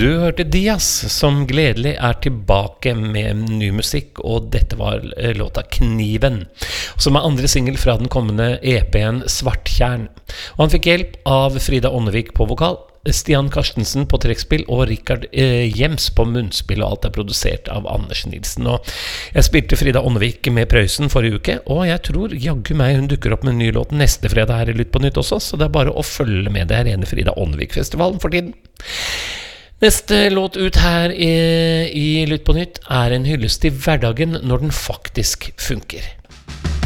Du hørte Diaz, som gledelig tilbake med ny musikk, og dette var låta Kniven, som andre single fra den kommende EP-en Svarttjern. Og han fikk hjelp av Frida Ånnevik på vokal, Stian Karstensen på trekkspill og Rikard Jems på munnspill, og alt produsert av Anders Nilsen. Og jeg spilte Frida Ånnevik med Prøysen forrige uke, og jeg tror jaggu meg hun dukker opp med en ny låt neste fredag her i Lytt på Nytt også, så det bare å følge med. Det rene Frida Ånnevik-festivalen for tiden. Neste låt ut her i Lytt på Nytt en hyllest til hverdagen når den faktisk funker.